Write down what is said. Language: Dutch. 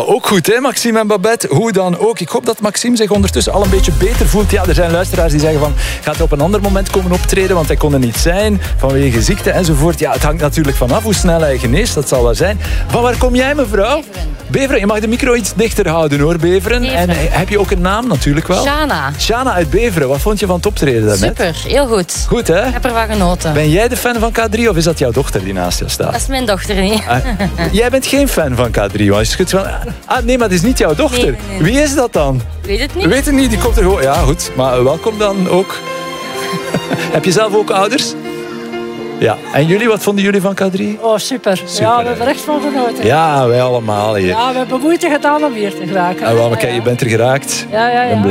ook goed, hè, Maxime en Babette. Hoe dan ook. Ik hoop dat Maxime zich ondertussen al een beetje beter voelt. Ja, er zijn luisteraars die zeggen van, gaat hij op een ander moment komen optreden, want hij kon er niet zijn, vanwege ziekte enzovoort. Ja, het hangt natuurlijk vanaf hoe snel hij geneest, dat zal wel zijn. Van waar kom jij, mevrouw? Beveren. Je mag de micro iets dichter houden, hoor, Beveren. En heb je ook een naam, natuurlijk wel? Shana. Shana uit Beveren. Wat vond je van het optreden daarnet? Super, heel goed. Goed, hè? Ik heb ervan genoten. Ben jij de fan van K3 of is dat jouw dochter die naast je staat? Dat is mijn dochter niet. Jij bent geen fan van K3, want je schudt van... nee, maar het is niet jouw dochter. Nee. Wie is dat dan? Weet het niet. Weet het niet, die komt er gewoon... Ja, goed, maar welkom dan ook. Heb je zelf ook ouders? Ja. En jullie, wat vonden jullie van K3? Oh, super. Ja, we hebben er echt van genoten. Ja, wij allemaal hier. Ja, we hebben moeite gedaan om hier te geraken. Ah, wel, maar kijk, je bent er geraakt. Ja.